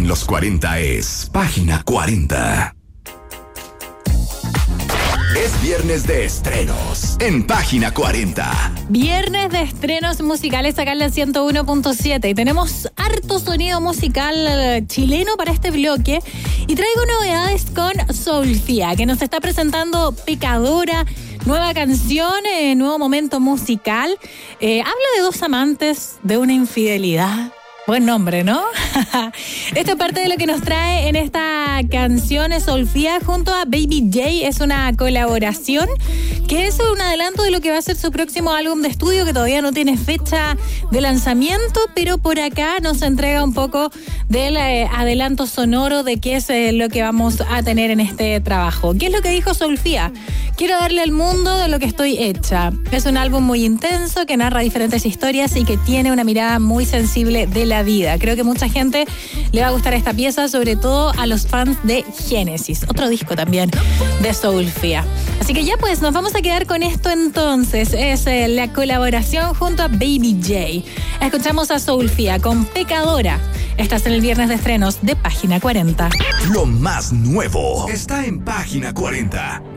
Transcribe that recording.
en los 40 es Página 40. Es viernes de estrenos en Página 40. Viernes de estrenos musicales acá en la 101.7 y tenemos harto sonido musical chileno para este bloque y traigo novedades con Soulfia, que nos está presentando Pecadora, nueva canción, nuevo momento musical. Habla de dos amantes, de una infidelidad. Buen nombre, ¿no? Esto es parte de lo que nos trae en esta canción Soulfia junto a Baby J. Es una colaboración que es un adelanto de lo que va a ser su próximo álbum de estudio, que todavía no tiene fecha de lanzamiento, pero por acá nos entrega un poco del adelanto sonoro de qué es lo que vamos a tener en este trabajo. ¿Qué es lo que dijo Soulfia? Quiero darle al mundo de lo que estoy hecha. Es un álbum muy intenso que narra diferentes historias y que tiene una mirada muy sensible de la vida. Creo que mucha gente le va a gustar esta pieza, sobre todo a los fans de Génesis, otro disco también de Soulfia. Así que ya pues nos vamos a quedar con esto entonces. Es la colaboración junto a Baby J. Escuchamos a Soulfia con Pecadora. Estás en el viernes de estrenos de Página 40. Lo más nuevo está en Página 40.